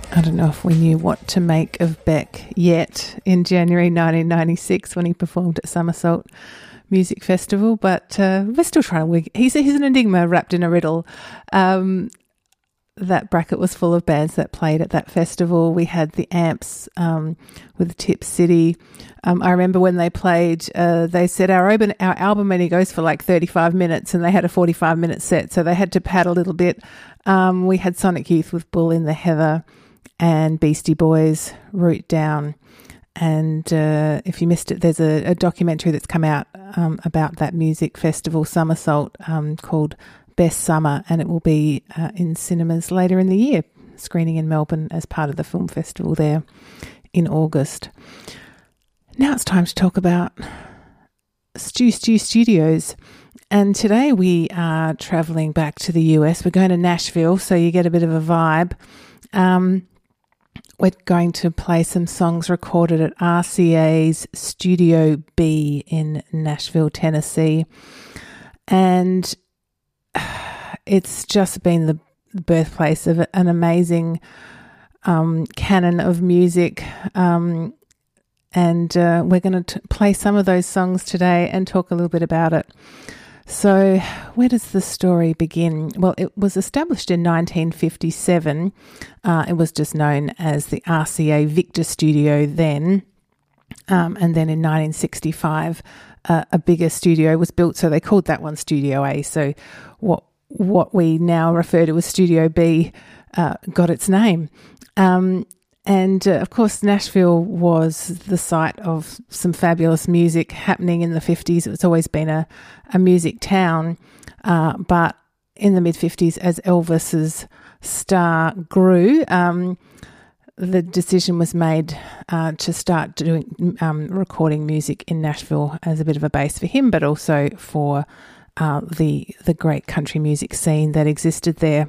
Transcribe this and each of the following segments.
I don't know if we knew what to make of Beck yet in January 1996 when he performed at Somersault Music Festival, but we're still trying to wig. He's an enigma wrapped in a riddle. That bracket was full of bands that played at that festival. We had the Amps with Tip City. I remember when they played, they said our album only goes for like 35 minutes, and they had a 45-minute set, so they had to pad a little bit. We had Sonic Youth with Bull in the Heather and Beastie Boys, Root Down. And if you missed it, there's a documentary that's come out about that music festival, Somersault, called Best Summer, and it will be in cinemas later in the year, screening in Melbourne as part of the film festival there in August. Now it's time to talk about Stu Studios. And today we are travelling back to the US. We're going to Nashville, so you get a bit of a vibe. We're going to play some songs recorded at RCA's Studio B in Nashville, Tennessee. And it's just been the birthplace of an amazing canon of music. And we're going to play some of those songs today and talk a little bit about it. So where does the story begin? Well, it was established in 1957. It was just known as the RCA Victor Studio then. And then in 1965, a bigger studio was built, so they called that one Studio A. So what we now refer to as Studio B got its name. And, of course, Nashville was the site of some fabulous music happening in the 50s. It's always been a music town. But in the mid-50s, as Elvis's star grew, the decision was made to start doing recording music in Nashville as a bit of a base for him, but also for the great country music scene that existed there.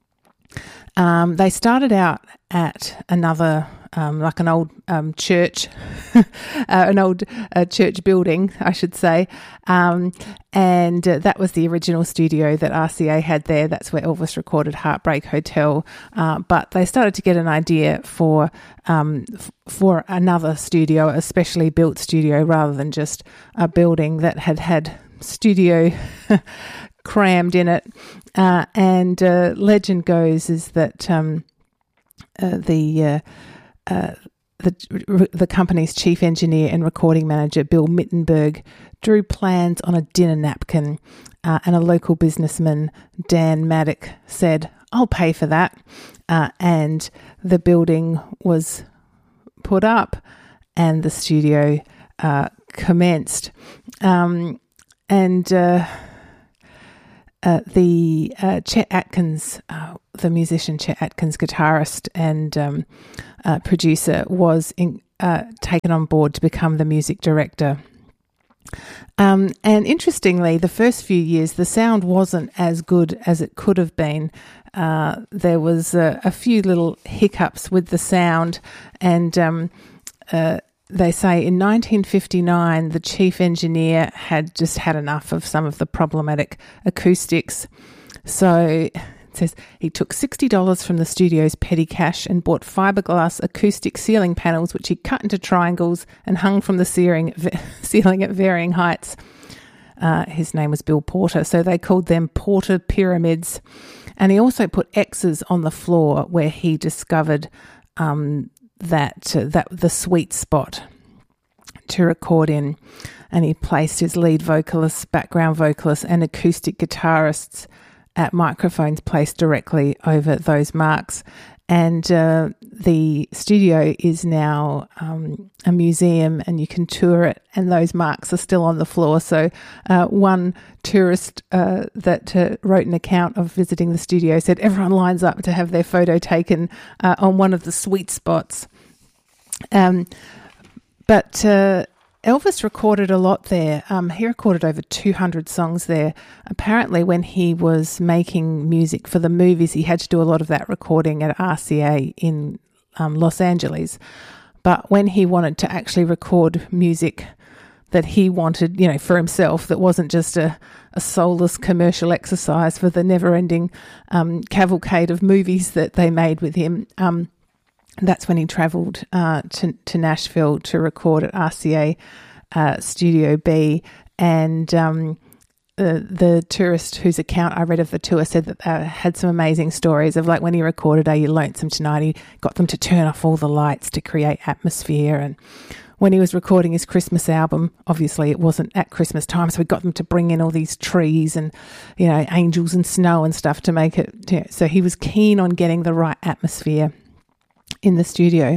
They started out at another, like an old church, an old church building, I should say, and that was the original studio that RCA had there. That's where Elvis recorded Heartbreak Hotel, but they started to get an idea for another studio, a specially built studio, rather than just a building that had studio crammed in it. And legend goes is that the company's chief engineer and recording manager, Bill Mittenberg, drew plans on a dinner napkin, and a local businessman, Dan Maddock, said, "I'll pay for that." And the building was put up and the studio commenced. Chet Atkins, the musician Chet Atkins, guitarist and producer, was taken on board to become the music director. And interestingly, the first few years, the sound wasn't as good as it could have been. There was a few little hiccups with the sound, and they say in 1959, the chief engineer had just had enough of some of the problematic acoustics. So it says he took $60 from the studio's petty cash and bought fiberglass acoustic ceiling panels, which he cut into triangles and hung from the ceiling at varying heights. His name was Bill Porter, so they called them Porter Pyramids. And he also put X's on the floor where he discovered that the sweet spot to record in, and he placed his lead vocalists, background vocalists, and acoustic guitarists at microphones placed directly over those marks. And the studio is now a museum, and you can tour it, and those marks are still on the floor. So one tourist that wrote an account of visiting the studio said everyone lines up to have their photo taken on one of the sweet spots. But Elvis recorded a lot there. He recorded over 200 songs there. Apparently, when he was making music for the movies, he had to do a lot of that recording at RCA in Los Angeles. But when he wanted to actually record music that he wanted, for himself, that wasn't just a soulless commercial exercise for the never-ending cavalcade of movies that they made with him, that's when he travelled to Nashville to record at RCA Studio B. And the tourist whose account I read of the tour said that they had some amazing stories of like when he recorded Are You Lonesome Tonight, he got them to turn off all the lights to create atmosphere. And when he was recording his Christmas album, obviously it wasn't at Christmas time, so he got them to bring in all these trees and, you know, angels and snow and stuff to make it, you know, so he was keen on getting the right atmosphere in the studio.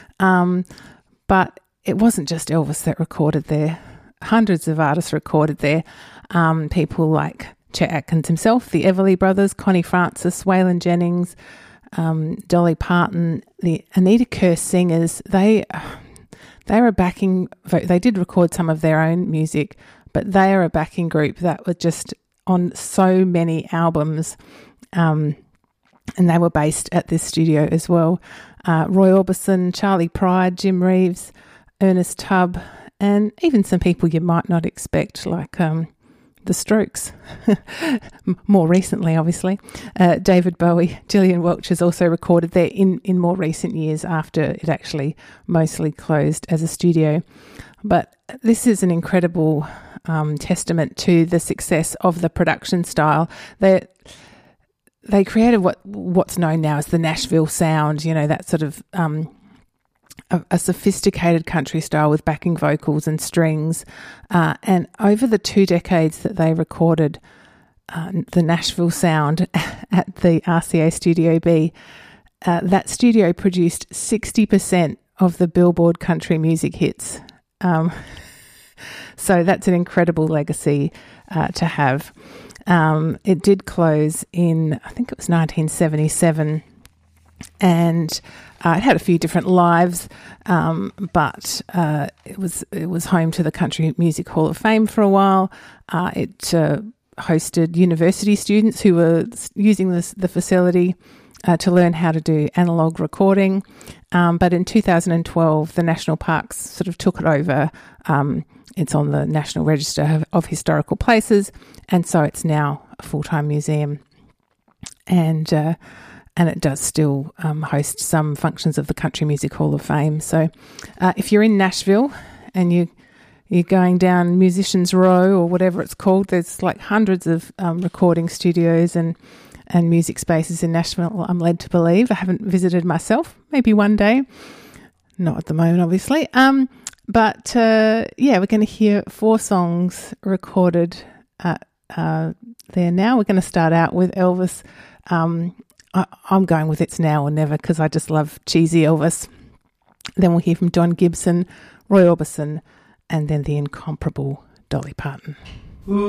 But it wasn't just Elvis that recorded there. Hundreds of artists recorded there. People like Chet Atkins himself, the Everly Brothers, Connie Francis, Waylon Jennings, Dolly Parton, the Anita Kerr Singers. They were a backing. They did record some of their own music, but they are a backing group that were just on so many albums, and they were based at this studio as well. Roy Orbison, Charlie Pride, Jim Reeves, Ernest Tubb, and even some people you might not expect, like The Strokes. More recently, obviously. David Bowie, Gillian Welch has also recorded there in more recent years after it actually mostly closed as a studio. But this is an incredible testament to the success of the production style. They created what's known now as the Nashville sound, you know, that sort of a sophisticated country style with backing vocals and strings. And over the 2 decades that they recorded the Nashville sound at the RCA Studio B, that studio produced 60% of the Billboard country music hits. So that's an incredible legacy to have. It did close in, I think it was 1977, and it had a few different lives, but it was home to the Country Music Hall of Fame for a while. It hosted university students who were using the facility to learn how to do analogue recording. But in 2012, the National Parks sort of took it over. It's on the National Register of Historical Places, and so it's now a full-time museum. And it does still host some functions of the Country Music Hall of Fame. So if you're in Nashville and you're going down Musicians Row or whatever it's called, there's like hundreds of recording studios and music spaces in Nashville, I'm led to believe. I haven't visited myself, maybe one day. Not at the moment, obviously. But we're going to hear 4 songs recorded there now. We're going to start out with Elvis. I'm going with It's Now or Never because I just love cheesy Elvis. Then we'll hear from Don Gibson, Roy Orbison, and then the incomparable Dolly Parton.